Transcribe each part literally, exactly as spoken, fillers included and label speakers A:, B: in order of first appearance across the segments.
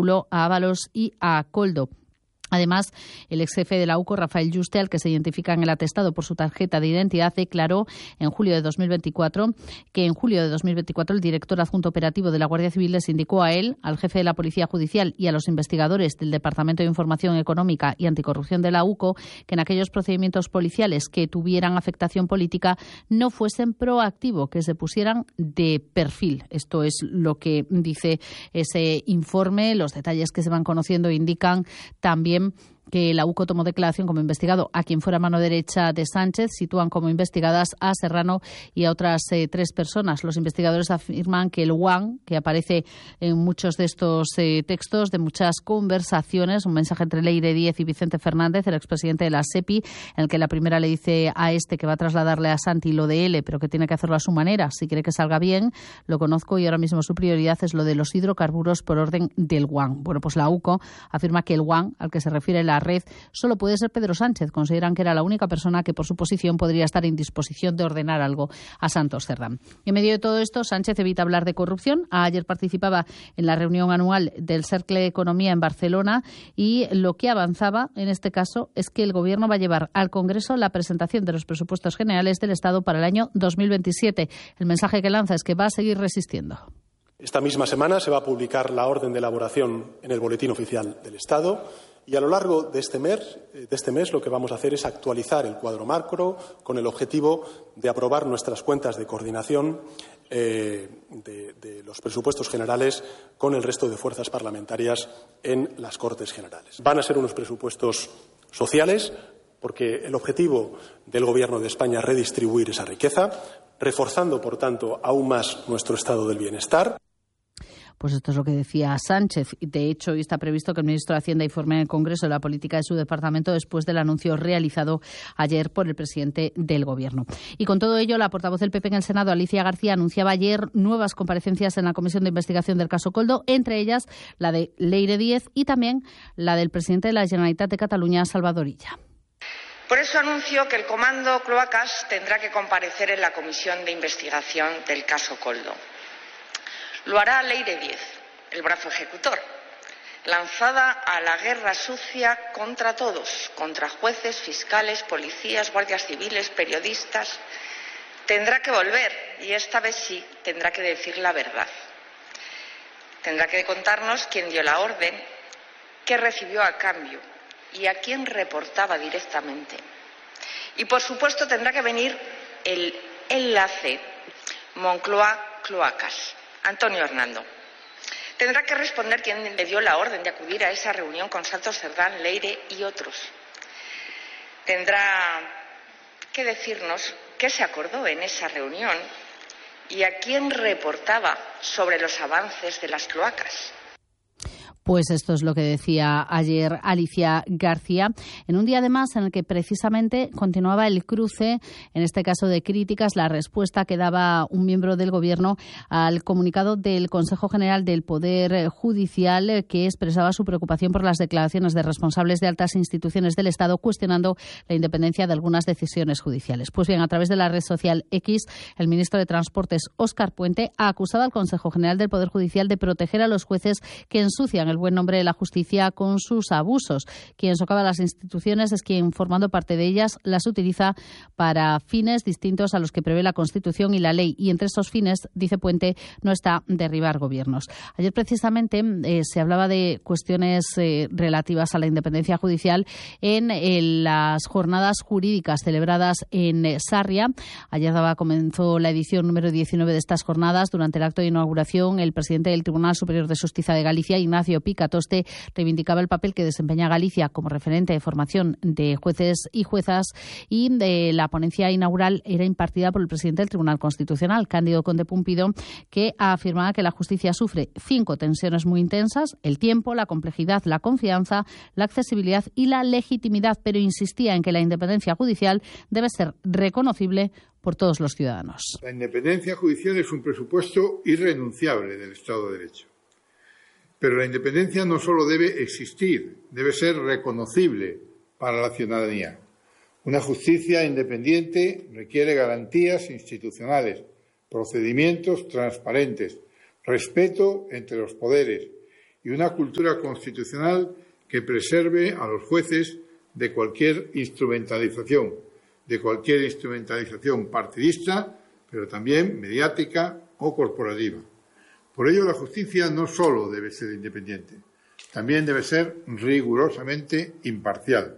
A: vinculó a Ábalos y a Koldo. Además, el ex jefe de la U C O, Rafael Yuste, al que se identifica en el atestado por su tarjeta de identidad, declaró en julio de dos mil veinticuatro que en julio de dos mil veinticuatro el director adjunto operativo de la Guardia Civil les indicó a él, al jefe de la Policía Judicial y a los investigadores del Departamento de Información Económica y Anticorrupción de la U C O que en aquellos procedimientos policiales que tuvieran afectación política no fuesen proactivo, que se pusieran de perfil. Esto es lo que dice ese informe. Los detalles que se van conociendo indican también que la U C O tomó declaración como investigado a quien fuera mano derecha de Sánchez. Sitúan como investigadas a Serrano y a otras eh, tres personas. Los investigadores afirman que el guan, que aparece en muchos de estos eh, textos, de muchas conversaciones, un mensaje entre Leire Díez y Vicente Fernández, el expresidente de la SEPI, en el que la primera le dice a este que va a trasladarle a Santi lo de L, pero que tiene que hacerlo a su manera, si quiere que salga bien. Lo conozco y ahora mismo su prioridad es lo de los hidrocarburos por orden del guan. Bueno, pues la U C O afirma que el guan, al que se refiere la red, solo puede ser Pedro Sánchez. Consideran que era la única persona que por su posición podría estar en disposición de ordenar algo a Santos Cerdán. En medio de todo esto, Sánchez evita hablar de corrupción. Ayer participaba en la reunión anual del Cercle de Economía en Barcelona y lo que avanzaba en este caso es que el Gobierno va a llevar al Congreso la presentación de los presupuestos generales del Estado para el año dos mil veintisiete. El mensaje que lanza es que va a seguir resistiendo.
B: Esta misma semana se va a publicar la orden de elaboración en el Boletín Oficial del Estado. Y a lo largo de este mes, de este mes lo que vamos a hacer es actualizar el cuadro macro con el objetivo de aprobar nuestras cuentas de coordinación eh, de, de los presupuestos generales con el resto de fuerzas parlamentarias en las Cortes Generales. Van a ser unos presupuestos sociales porque el objetivo del Gobierno de España es redistribuir esa riqueza, reforzando, por tanto, aún más nuestro estado del bienestar.
A: Pues esto es lo que decía Sánchez. De hecho, hoy está previsto que el ministro de Hacienda informe en el Congreso de la política de su departamento después del anuncio realizado ayer por el presidente del Gobierno. Y con todo ello, la portavoz del P P en el Senado, Alicia García, anunciaba ayer nuevas comparecencias en la Comisión de Investigación del caso Koldo, entre ellas la de Leire Díez y también la del presidente de la Generalitat de Cataluña, Salvador Illa.
C: Por eso anuncio que el Comando Cloacas tendrá que comparecer en la Comisión de Investigación del caso Koldo. Lo hará Leire Díez, el brazo ejecutor, lanzada a la guerra sucia contra todos, contra jueces, fiscales, policías, guardias civiles, periodistas. Tendrá que volver, y esta vez sí, tendrá que decir la verdad. Tendrá que contarnos quién dio la orden, qué recibió a cambio y a quién reportaba directamente. Y, por supuesto, tendrá que venir el enlace Moncloa-Cloacas, Antonio Hernando. Tendrá que responder quién le dio la orden de acudir a esa reunión con Santos Cerdán, Leire y otros. Tendrá que decirnos qué se acordó en esa reunión y a quién reportaba sobre los avances de las cloacas.
A: Pues esto es lo que decía ayer Alicia García, en un día además en el que precisamente continuaba el cruce, en este caso de críticas, la respuesta que daba un miembro del Gobierno al comunicado del Consejo General del Poder Judicial, que expresaba su preocupación por las declaraciones de responsables de altas instituciones del Estado cuestionando la independencia de algunas decisiones judiciales. Pues bien, a través de la red social X, el ministro de Transportes, Óscar Puente, ha acusado al Consejo General del Poder Judicial de proteger a los jueces que ensucian el buen nombre de la justicia con sus abusos. Quien socava las instituciones es quien, formando parte de ellas, las utiliza para fines distintos a los que prevé la Constitución y la ley. Y entre esos fines, dice Puente, no está derribar gobiernos. Ayer, precisamente, eh, se hablaba de cuestiones eh, relativas a la independencia judicial en eh, las jornadas jurídicas celebradas en eh, Sarria. Ayer daba, comenzó la edición número diecinueve de estas jornadas. Durante el acto de inauguración, el presidente del Tribunal Superior de Justicia de Galicia, Ignacio Picatoste, reivindicaba el papel que desempeña Galicia como referente de formación de jueces y juezas, y de la ponencia inaugural era impartida por el presidente del Tribunal Constitucional, Cándido Conde Pumpido, que afirmaba que la justicia sufre cinco tensiones muy intensas: el tiempo, la complejidad, la confianza, la accesibilidad y la legitimidad, pero insistía en que la independencia judicial debe ser reconocible por todos los ciudadanos.
D: La independencia judicial es un presupuesto irrenunciable del Estado de Derecho. Pero la independencia no solo debe existir, debe ser reconocible para la ciudadanía. Una justicia independiente requiere garantías institucionales, procedimientos transparentes, respeto entre los poderes y una cultura constitucional que preserve a los jueces de cualquier instrumentalización, de cualquier instrumentalización partidista, pero también mediática o corporativa. Por ello, la justicia no solo debe ser independiente, también debe ser rigurosamente imparcial.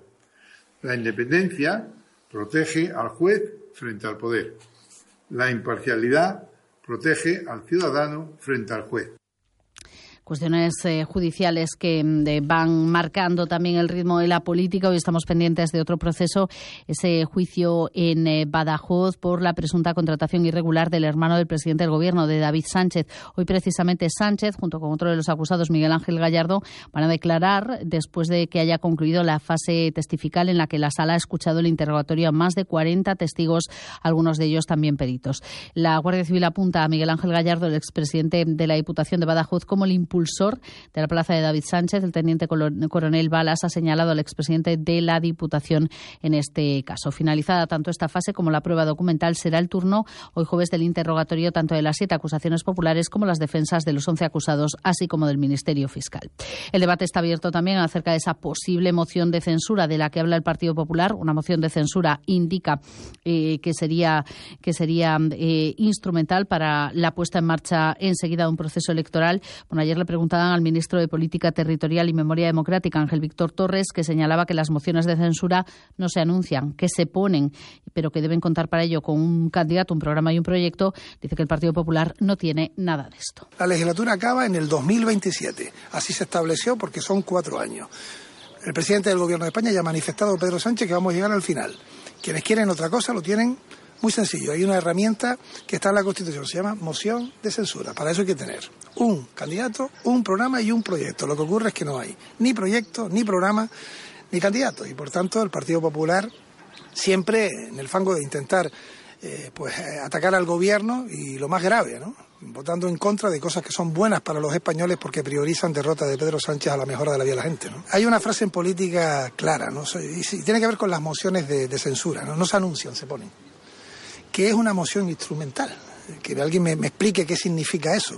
D: La independencia protege al juez frente al poder. La imparcialidad protege al ciudadano frente al juez.
A: Cuestiones eh, judiciales que eh, van marcando también el ritmo de la política. Hoy estamos pendientes de otro proceso, ese juicio en eh, Badajoz por la presunta contratación irregular del hermano del presidente del Gobierno, de David Sánchez. Hoy precisamente Sánchez, junto con otro de los acusados, Miguel Ángel Gallardo, van a declarar después de que haya concluido la fase testifical en la que la sala ha escuchado el interrogatorio a más de cuarenta testigos, algunos de ellos también peritos. La Guardia Civil apunta a Miguel Ángel Gallardo, el expresidente de la Diputación de Badajoz, como el impulsor de la plaza de David Sánchez. El teniente coronel Balas ha señalado al expresidente de la Diputación en este caso. Finalizada tanto esta fase como la prueba documental, será el turno hoy jueves del interrogatorio tanto de las siete acusaciones populares como las defensas de los once acusados, así como del Ministerio Fiscal. El debate está abierto también acerca de esa posible moción de censura de la que habla el Partido Popular. Una moción de censura indica eh, que sería, que sería eh, instrumental para la puesta en marcha enseguida de un proceso electoral. Bueno, ayer le preguntaban al ministro de Política Territorial y Memoria Democrática, Ángel Víctor Torres, que señalaba que las mociones de censura no se anuncian, que se ponen, pero que deben contar para ello con un candidato, un programa y un proyecto. Dice que el Partido Popular no tiene nada de esto.
E: La legislatura acaba en el dos mil veintisiete. Así se estableció porque son cuatro años. El presidente del Gobierno de España ya ha manifestado, Pedro Sánchez, que vamos a llegar al final. Quienes quieren otra cosa lo tienen muy sencillo. Hay una herramienta que está en la Constitución, se llama moción de censura. Para eso hay que tener un candidato, un programa y un proyecto. Lo que ocurre es que no hay ni proyecto, ni programa, ni candidato. Y por tanto el Partido Popular siempre en el fango de intentar eh, pues atacar al gobierno y lo más grave, ¿no? Votando en contra de cosas que son buenas para los españoles porque priorizan derrota de Pedro Sánchez a la mejora de la vida de la gente, ¿no? Hay una frase en política clara, ¿no? Y tiene que ver con las mociones de, de censura, ¿no? No se anuncian, se ponen. ¿Qué es una moción instrumental? Que alguien me, me explique qué significa eso.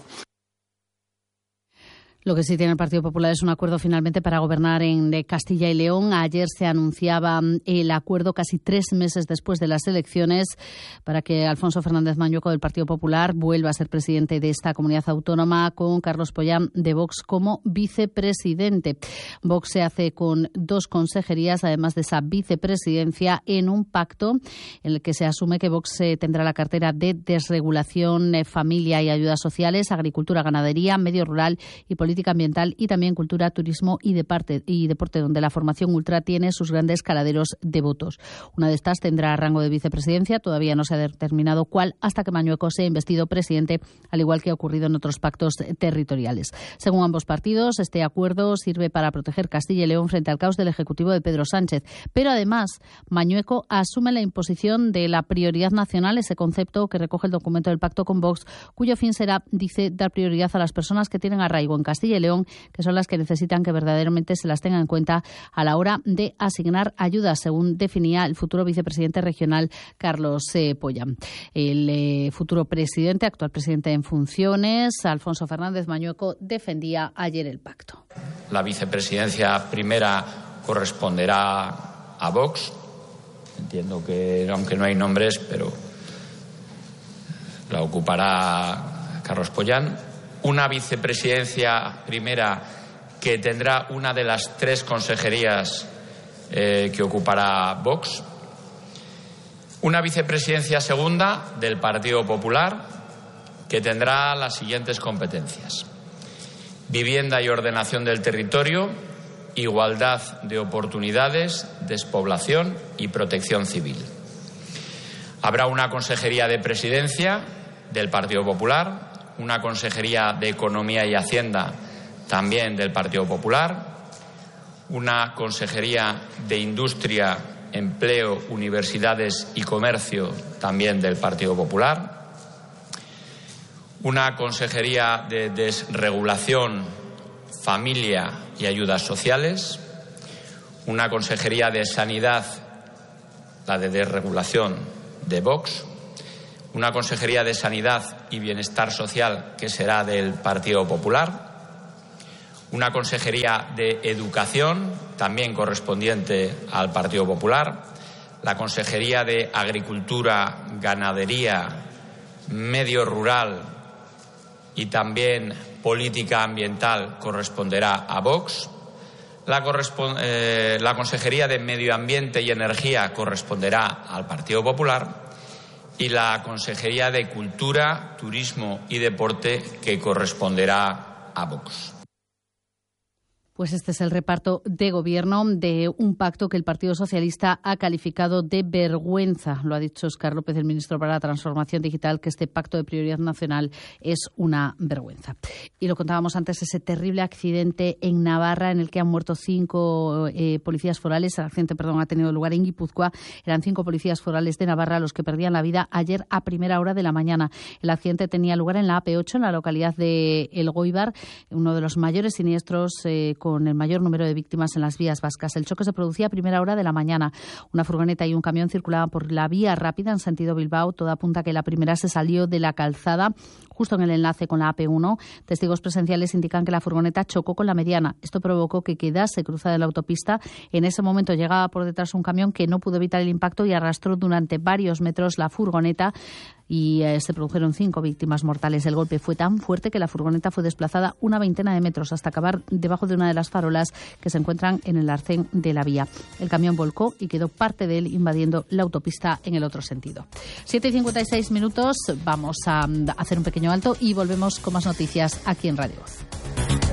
A: Lo que sí tiene el Partido Popular es un acuerdo finalmente para gobernar en Castilla y León. Ayer se anunciaba el acuerdo casi tres meses después de las elecciones para que Alfonso Fernández Mañueco del Partido Popular vuelva a ser presidente de esta comunidad autónoma, con Carlos Pollán de Vox como vicepresidente. Vox se hace con dos consejerías, además de esa vicepresidencia, en un pacto en el que se asume que Vox tendrá la cartera de desregulación, familia y ayudas sociales, agricultura, ganadería, medio rural y política ambiental, y también cultura, turismo y deporte, y deporte, donde la formación ultra tiene sus grandes caladeros de votos. Una de estas tendrá rango de vicepresidencia, todavía no se ha determinado cuál, hasta que Mañueco sea investido presidente, al igual que ha ocurrido en otros pactos territoriales. Según ambos partidos, este acuerdo sirve para proteger Castilla y León frente al caos del Ejecutivo de Pedro Sánchez. Pero además, Mañueco asume la imposición de la prioridad nacional, ese concepto que recoge el documento del pacto con Vox, cuyo fin será, dice, dar prioridad a las personas que tienen arraigo en Castilla y León, que son las que necesitan que verdaderamente se las tenga en cuenta a la hora de asignar ayudas, según definía el futuro vicepresidente regional Carlos eh, Pollán. El eh, futuro presidente, actual presidente en funciones, Alfonso Fernández Mañueco, defendía ayer el pacto.
F: La vicepresidencia primera corresponderá a Vox. Entiendo que, aunque no hay nombres, pero la ocupará Carlos Pollán. Una vicepresidencia primera que tendrá una de las tres consejerías eh, que ocupará Vox. Una vicepresidencia segunda del Partido Popular que tendrá las siguientes competencias: vivienda y ordenación del territorio, igualdad de oportunidades, despoblación y protección civil. Habrá una consejería de presidencia del Partido Popular, una consejería de Economía y Hacienda también del Partido Popular, una consejería de Industria, Empleo, Universidades y Comercio también del Partido Popular, una consejería de Desregulación, Familia y Ayudas Sociales, una consejería de Sanidad, la de Desregulación de Vox, una consejería de Sanidad y Bienestar Social que será del Partido Popular, una consejería de Educación, también correspondiente al Partido Popular, la consejería de Agricultura, Ganadería, Medio Rural y también Política Ambiental corresponderá a Vox, la, eh, la consejería de Medio Ambiente y Energía corresponderá al Partido Popular y la consejería de Cultura, Turismo y Deporte que corresponderá a Vox.
A: Pues este es el reparto de gobierno de un pacto que el Partido Socialista ha calificado de vergüenza. Lo ha dicho Óscar López, el ministro para la Transformación Digital, que este pacto de prioridad nacional es una vergüenza. Y lo contábamos antes, ese terrible accidente en Navarra en el que han muerto cinco eh, policías forales. El accidente, perdón, ha tenido lugar en Guipúzcoa. Eran cinco policías forales de Navarra los que perdían la vida ayer a primera hora de la mañana. El accidente tenía lugar en la A P ocho, en la localidad de El Goibar, uno de los mayores siniestros eh, con el mayor número de víctimas en las vías vascas. El choque se producía a primera hora de la mañana. Una furgoneta y un camión circulaban por la vía rápida en sentido Bilbao. Todo apunta a que la primera se salió de la calzada justo en el enlace con la A P uno. Testigos presenciales indican que la furgoneta chocó con la mediana. Esto provocó que quedase cruzada en la autopista. En ese momento llegaba por detrás un camión que no pudo evitar el impacto y arrastró durante varios metros la furgoneta. Y eh, se produjeron cinco víctimas mortales. El golpe fue tan fuerte que la furgoneta fue desplazada una veintena de metros hasta acabar debajo de una de las farolas que se encuentran en el arcén de la vía. El camión volcó y quedó parte de él invadiendo la autopista en el otro sentido. siete y cincuenta y seis minutos, vamos a hacer un pequeño alto y volvemos con más noticias aquí en Radio Voz.